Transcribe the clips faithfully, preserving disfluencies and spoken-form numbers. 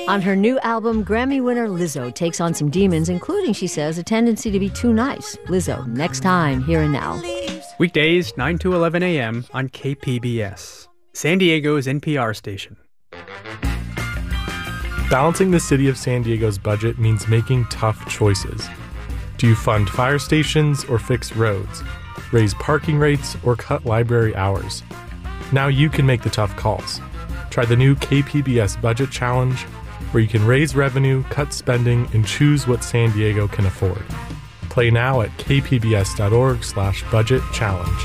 On her new album, Grammy winner Lizzo takes on some demons, including, she says, a tendency to be too nice. Lizzo, next time, Here and Now. Weekdays, nine to eleven a.m. on K P B S, San Diego's N P R station. Balancing the city of San Diego's budget means making tough choices. Do you fund fire stations or fix roads? Raise parking rates or cut library hours? Now you can make the tough calls. Try the new K P B S Budget Challenge, where you can raise revenue, cut spending, and choose what San Diego can afford. Play now at kpbs.org slash budget challenge.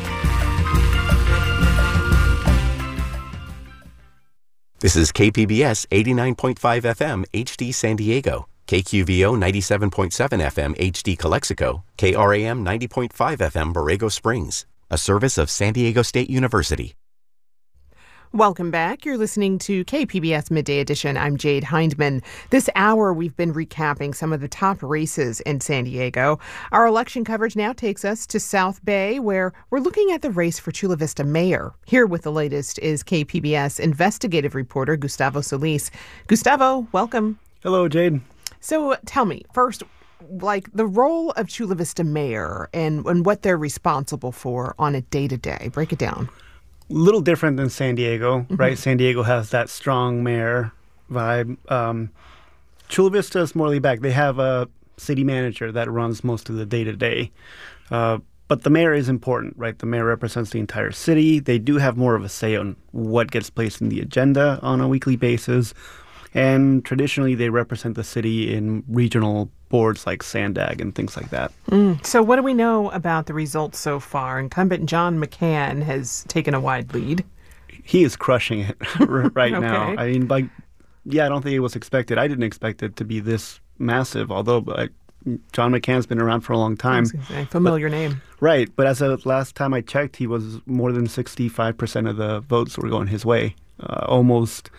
This is K P B S eighty-nine point five F M H D San Diego, K Q V O ninety-seven point seven F M H D Calexico, K R A M ninety point five F M Borrego Springs, a service of San Diego State University. Welcome back. You're listening to K P B S Midday Edition. I'm Jade Hindman. This hour, we've been recapping some of the top races in San Diego. Our election coverage now takes us to South Bay, where we're looking at the race for Chula Vista mayor. Here with the latest is K P B S investigative reporter Gustavo Solis. Gustavo, welcome. Hello, Jade. So tell me, first, like the role of Chula Vista mayor and, and what they're responsible for on a day-to-day. Break it down. Little different than San Diego, Mm-hmm. right? San Diego has that strong mayor vibe. Um, Chula Vista is more laid back. They have a city manager that runs most of the day-to-day. Uh, but the mayor is important, right? The mayor represents the entire city. They do have more of a say on what gets placed in the agenda on a weekly basis. And traditionally, they represent the city in regional boards like SANDAG and things like that. Mm. So what do we know about the results so far? Incumbent John McCann has taken a wide lead. He is crushing it right Okay. now. I mean, like, yeah, I don't think it was expected. I didn't expect it to be this massive, although like, John McCann's been around for a long time. A familiar but, name. Right. But as of last time I checked, he was more than sixty-five percent of the votes were going his way. Uh, almost...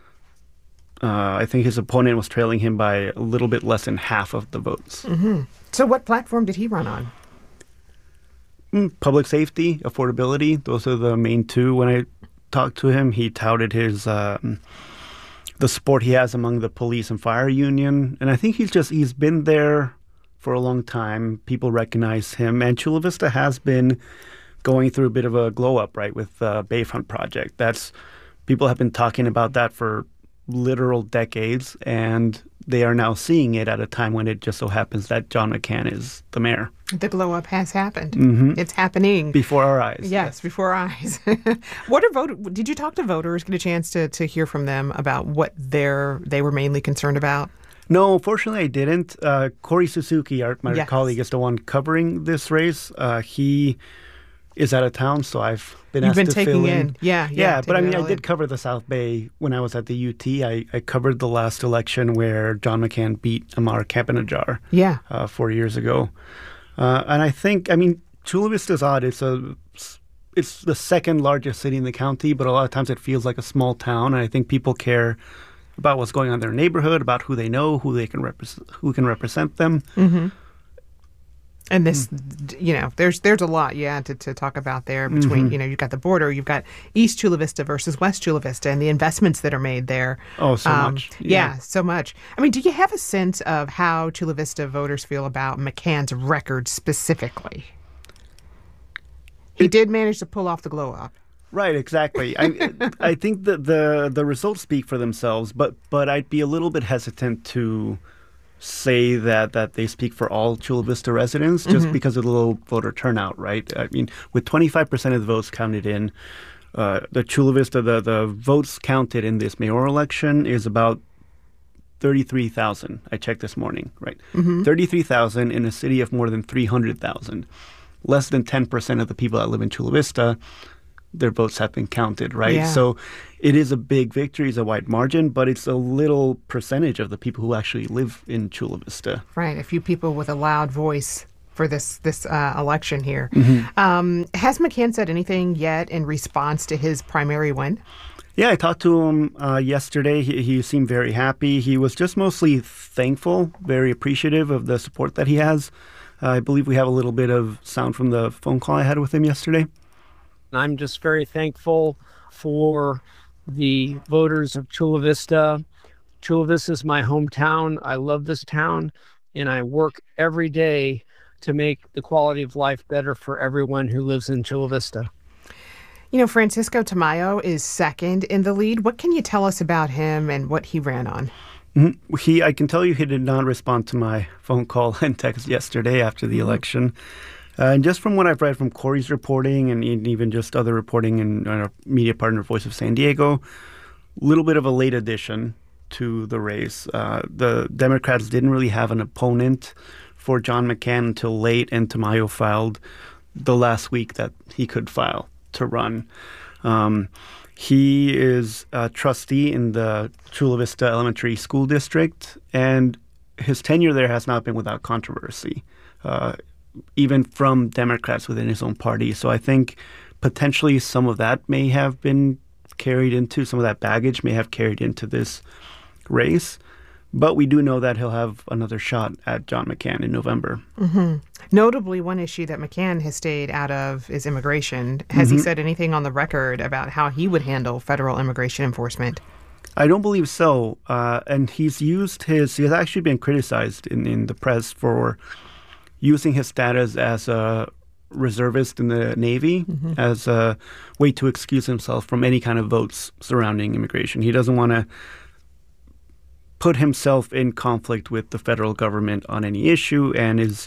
Uh, I think his opponent was trailing him by a little bit less than half of the votes. Mm-hmm. So what platform did he run on? Mm, public safety, affordability. Those are the main two. When I talked to him, he touted his um, the support he has among the police and fire union. And I think he's just, he's been there for a long time. People recognize him. And Chula Vista has been going through a bit of a glow up, right, with the Bayfront project. That's, people have been talking about that for literal decades, and they are now seeing it at a time when it just so happens that John McCann is the mayor. The glow up has happened. Mm-hmm. It's happening before our eyes. Yes, yes. before our eyes. What are vote? Did you talk to voters? Get a chance to to hear from them about what they're they were mainly concerned about? No, fortunately, I didn't. Uh, Corey Suzuki, our, my yes. colleague, is the one covering this race. Uh, he is out of town, so I've been You've asked been to taking fill in. in. Yeah, yeah. Yeah, but I mean, I in. did cover the South Bay when I was at the U T. I, I covered the last election where John McCann beat Amar Campenajar yeah. uh, four years ago. Uh, and I think, I mean, Chula Vista's odd. It's a, it's the second largest city in the county, but a lot of times it feels like a small town. And I think people care about what's going on in their neighborhood, about who they know, who they can represent, who can represent them. Mm-hmm. And this, mm. you know, there's there's a lot, yeah, to, to talk about there between, mm-hmm. you know, you've got the border, you've got East Chula Vista versus West Chula Vista and the investments that are made there. Oh, so um, much. Yeah. yeah, so much. I mean, do you have a sense of how Chula Vista voters feel about McCann's record specifically? He it, did manage to pull off the glow up. Right, exactly. I I think that the the results speak for themselves, but but I'd be a little bit hesitant to say that that they speak for all Chula Vista residents just mm-hmm. because of the low voter turnout, right? I mean, with twenty-five percent of the votes counted in, uh, the Chula Vista, the, the votes counted in this mayoral election is about thirty-three thousand. I checked this morning, right? Mm-hmm. thirty-three thousand in a city of more than three hundred thousand. Less than ten percent of the people that live in Chula Vista, their votes have been counted, right? Yeah. So it is a big victory, it's a wide margin, but it's a little percentage of the people who actually live in Chula Vista. Right, a few people with a loud voice for this this uh, election here. Mm-hmm. Um, has McCann said anything yet in response to his primary win? Yeah, I talked to him uh, yesterday. He, he seemed very happy. He was just mostly thankful, very appreciative of the support that he has. Uh, I believe we have a little bit of sound from the phone call I had with him yesterday. I'm just very thankful for the voters of Chula Vista Chula Vista is my hometown. I love this town, and I work every day to make the quality of life better for everyone who lives in Chula Vista. You know, Francisco Tamayo is second in the lead. What can you tell us about him and what he ran on? Mm-hmm. He, I can tell you he did not respond to my phone call and text yesterday after the mm-hmm. election. Uh, and just from what I've read from Corey's reporting and even just other reporting in our media partner, Voice of San Diego, a little bit of a late addition to the race. Uh, the Democrats didn't really have an opponent for John McCann until late, and Tamayo filed the last week that he could file to run. Um, he is a trustee in the Chula Vista Elementary School District, and his tenure there has not been without controversy, uh, even from Democrats within his own party. So I think potentially some of that may have been carried into, some of that baggage may have carried into this race. But we do know that he'll have another shot at John McCann in November. Mm-hmm. Notably, one issue that McCann has stayed out of is immigration. Has mm-hmm. he said anything on the record about how he would handle federal immigration enforcement? I don't believe so. Uh, and he's used his, he has actually been criticized in, in the press for using his status as a reservist in the Navy mm-hmm. as a way to excuse himself from any kind of votes surrounding immigration. He doesn't want to put himself in conflict with the federal government on any issue, and his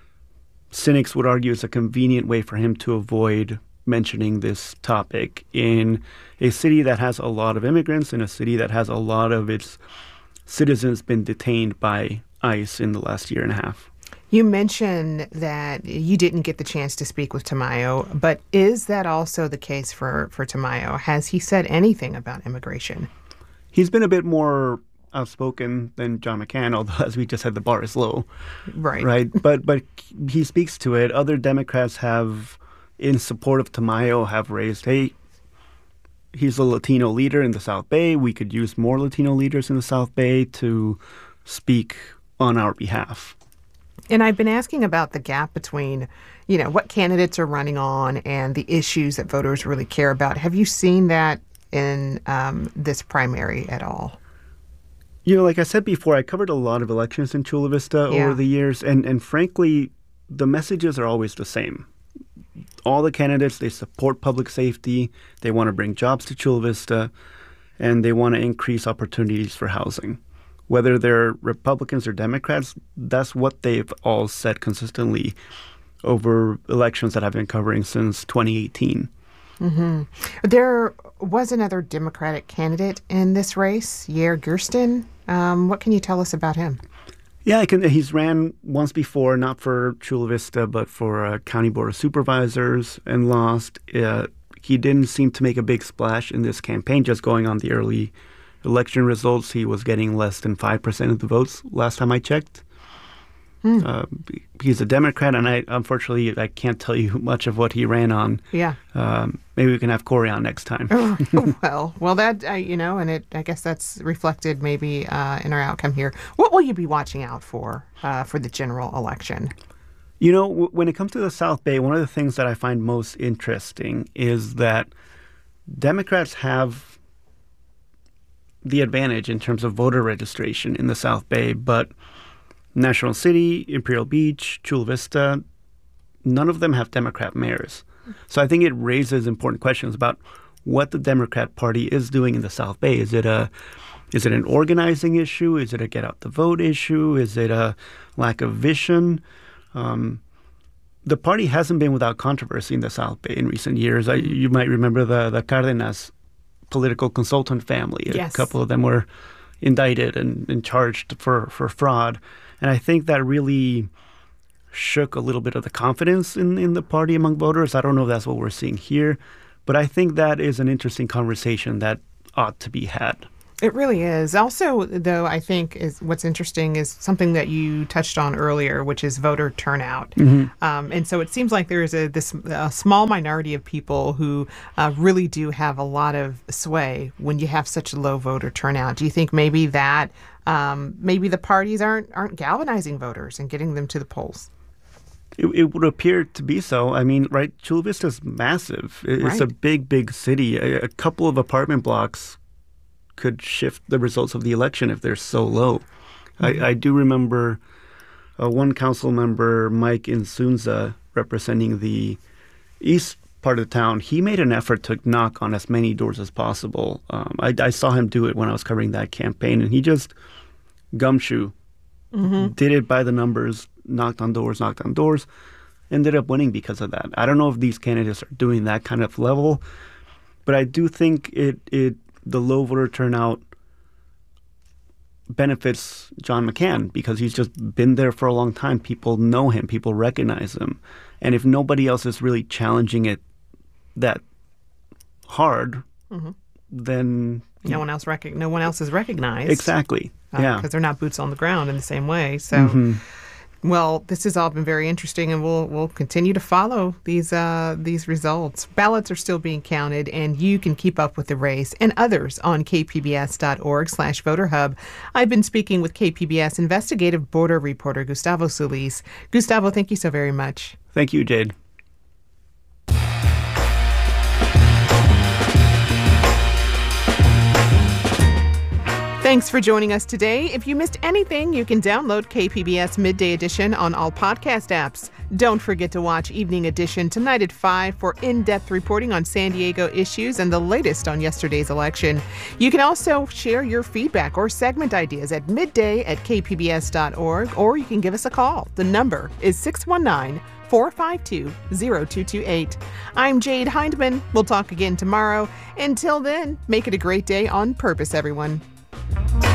cynics would argue it's a convenient way for him to avoid mentioning this topic in a city that has a lot of immigrants, in a city that has a lot of its citizens been detained by ICE in the last year and a half. You mentioned that you didn't get the chance to speak with Tamayo, but is that also the case for, for Tamayo? Has he said anything about immigration? He's been a bit more outspoken than John McCann, although, as we just said, the bar is low. Right. Right. But but he speaks to it. Other Democrats have, in support of Tamayo, have raised, hey, he's a Latino leader in the South Bay. We could use more Latino leaders in the South Bay to speak on our behalf. And I've been asking about the gap between, you know, what candidates are running on and the issues that voters really care about. Have you seen that in um, this primary at all? You know, like I said before, I covered a lot of elections in Chula Vista yeah. over the years, and, and frankly, the messages are always the same. All the candidates, they support public safety, they want to bring jobs to Chula Vista, and they want to increase opportunities for housing. Whether they're Republicans or Democrats, that's what they've all said consistently over elections that I've been covering since twenty eighteen. Mm-hmm. There was another Democratic candidate in this race, Yair Gersten. Um, what can you tell us about him? Yeah, I can, he's ran once before, not for Chula Vista, but for uh, County Board of Supervisors, and lost. Uh, he didn't seem to make a big splash in this campaign, just going on the early election results. He was getting less than five percent of the votes last time I checked. Hmm. Uh, he's a Democrat, and I unfortunately I can't tell you much of what he ran on. Yeah. Um, maybe we can have Corey on next time. well, well, that uh, you know, and it I guess that's reflected maybe uh, in our outcome here. What will you be watching out for uh, for the general election? You know, w- when it comes to the South Bay, one of the things that I find most interesting is that Democrats have the advantage in terms of voter registration in the South Bay, but National City, Imperial Beach, Chula Vista, none of them have Democrat mayors. So I think it raises important questions about what the Democrat Party is doing in the South Bay. Is it a, is it an organizing issue? Is it a get out the vote issue? Is it a lack of vision? Um, the party hasn't been without controversy in the South Bay in recent years. I, you might remember the, the Cardenas political consultant family. Yes. A couple of them were indicted and, and charged for, for fraud. And I think that really shook a little bit of the confidence in, in the party among voters. I don't know if that's what we're seeing here, but I think that is an interesting conversation that ought to be had. It really is. Also, though, I think is what's interesting is something that you touched on earlier, which is voter turnout. Mm-hmm. Um, and so it seems like there is a this a small minority of people who uh, really do have a lot of sway when you have such a low voter turnout. Do you think maybe that um, maybe the parties aren't aren't galvanizing voters and getting them to the polls? It, it would appear to be so. I mean, right? Chula Vista is massive. It's right. a big, big city. A, a couple of apartment blocks could shift the results of the election if they're so low. Mm-hmm. I, I do remember uh, one council member, Mike Insunza, representing the east part of town. He made an effort to knock on as many doors as possible. Um, I, I saw him do it when I was covering that campaign, and he just gumshoe mm-hmm. did it by the numbers, knocked on doors, knocked on doors, ended up winning because of that. I don't know if these candidates are doing that kind of level, but I do think it it the low voter turnout benefits John McCann because he's just been there for a long time. People know him. People recognize him. And if nobody else is really challenging it that hard, mm-hmm. then no one else rec- no one else is recognized. Exactly. Uh, yeah, because they're not boots on the ground in the same way. So, mm-hmm. well, this has all been very interesting, and we'll we'll continue to follow these uh, these results. Ballots are still being counted, and you can keep up with the race and others on k p b s dot org slash voter hub. I've been speaking with K P B S investigative border reporter Gustavo Solis. Gustavo, thank you so very much. Thank you, Jade. Thanks for joining us today. If you missed anything, you can download K P B S Midday Edition on all podcast apps. Don't forget to watch Evening Edition tonight at five for in-depth reporting on San Diego issues and the latest on yesterday's election. You can also share your feedback or segment ideas at midday at k p b s dot org, or you can give us a call. The number is six one nine, four five two, zero two two eight. I'm Jade Hindman. We'll talk again tomorrow. Until then, make it a great day on purpose, everyone.